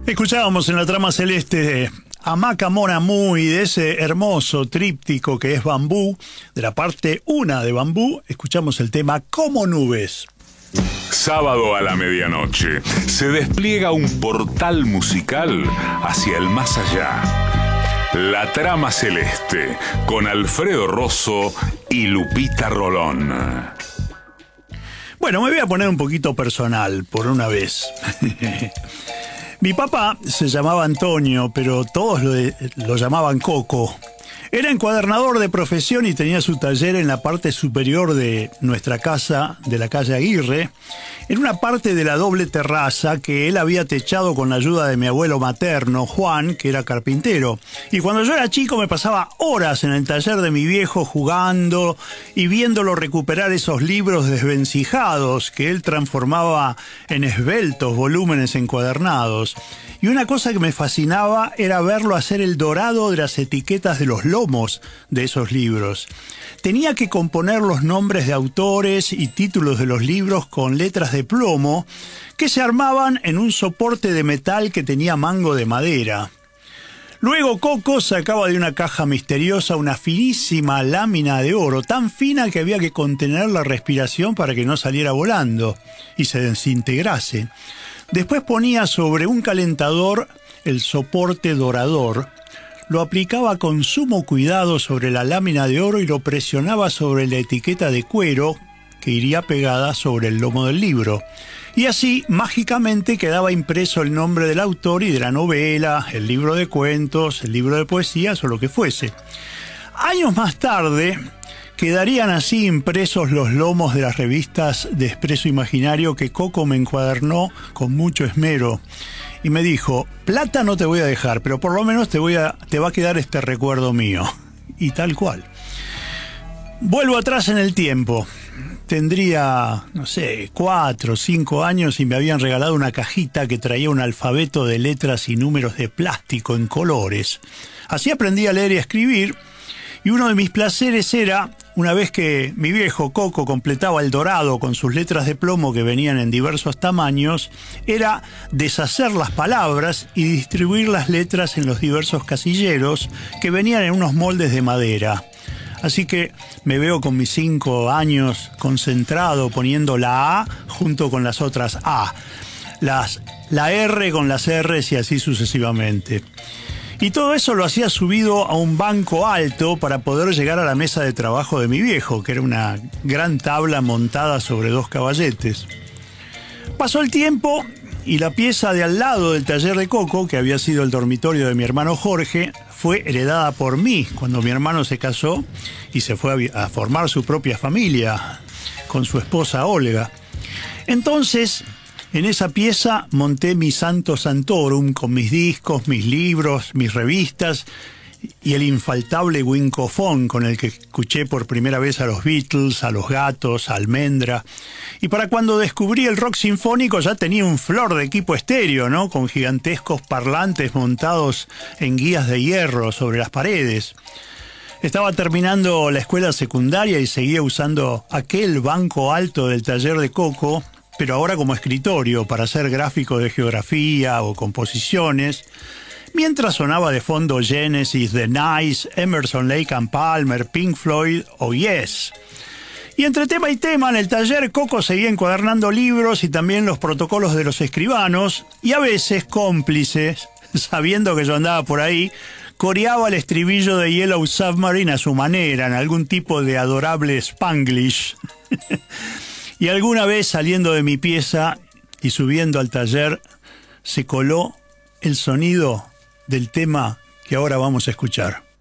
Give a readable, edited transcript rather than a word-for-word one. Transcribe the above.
Escuchábamos en la trama celeste a Maca Mon Amour y de ese hermoso tríptico que es Bambú, de la parte 1 de Bambú, escuchamos el tema Como Nubes. Sábado a la medianoche se despliega un portal musical hacia el más allá. La trama celeste con Alfredo Rosso y Lupita Rolón. Bueno, me voy a poner un poquito personal por una vez. Mi papá se llamaba Antonio, pero todos lo llamaban Coco. Era encuadernador de profesión y tenía su taller en la parte superior de nuestra casa, de la calle Aguirre, en una parte de la doble terraza que él había techado con la ayuda de mi abuelo materno, Juan, que era carpintero. Y cuando yo era chico me pasaba horas en el taller de mi viejo jugando y viéndolo recuperar esos libros desvencijados que él transformaba en esbeltos volúmenes encuadernados. Y una cosa que me fascinaba era verlo hacer el dorado de las etiquetas de los lomos de esos libros. Tenía que componer los nombres de autores y títulos de los libros con letras de plomo que se armaban en un soporte de metal que tenía mango de madera. Luego Coco sacaba de una caja misteriosa una finísima lámina de oro, tan fina que había que contener la respiración para que no saliera volando y se desintegrase. Después ponía sobre un calentador el soporte dorador, lo aplicaba con sumo cuidado sobre la lámina de oro y lo presionaba sobre la etiqueta de cuero que iría pegada sobre el lomo del libro. Y así, mágicamente, quedaba impreso el nombre del autor y de la novela, el libro de cuentos, el libro de poesías o lo que fuese. Años más tarde, quedarían así impresos los lomos de las revistas de Expreso Imaginario que Coco me encuadernó con mucho esmero. Y me dijo, plata no te voy a dejar, pero por lo menos te va a quedar este recuerdo mío. Y tal cual. Vuelvo atrás en el tiempo. Tendría, 4 o 5 años y me habían regalado una cajita que traía un alfabeto de letras y números de plástico en colores. Así aprendí a leer y a escribir. Y uno de mis placeres era, una vez que mi viejo Coco completaba el dorado con sus letras de plomo que venían en diversos tamaños, era deshacer las palabras y distribuir las letras en los diversos casilleros que venían en unos moldes de madera. Así que me veo con mis 5 años concentrado poniendo la A junto con las otras A, la R con las R's y así sucesivamente. Y todo eso lo hacía subido a un banco alto para poder llegar a la mesa de trabajo de mi viejo, que era una gran tabla montada sobre 2 caballetes. Pasó el tiempo y la pieza de al lado del taller de Coco, que había sido el dormitorio de mi hermano Jorge, fue heredada por mí cuando mi hermano se casó y se fue a formar su propia familia con su esposa Olga. Entonces, en esa pieza monté mi Santo Santorum con mis discos, mis libros, mis revistas y el infaltable wincofón con el que escuché por primera vez a los Beatles, a los Gatos, a Almendra. Y para cuando descubrí el rock sinfónico ya tenía un flor de equipo estéreo, ¿no? Con gigantescos parlantes montados en guías de hierro sobre las paredes. Estaba terminando la escuela secundaria y seguía usando aquel banco alto del taller de Coco, pero ahora como escritorio para hacer gráficos de geografía o composiciones, mientras sonaba de fondo Genesis, The Nice, Emerson, Lake and Palmer, Pink Floyd o Yes. Y entre tema y tema en el taller Coco seguía encuadernando libros y también los protocolos de los escribanos y a veces cómplices, sabiendo que yo andaba por ahí, coreaba el estribillo de Yellow Submarine a su manera, en algún tipo de adorable Spanglish. Y alguna vez saliendo de mi pieza y subiendo al taller, se coló el sonido del tema que ahora vamos a escuchar.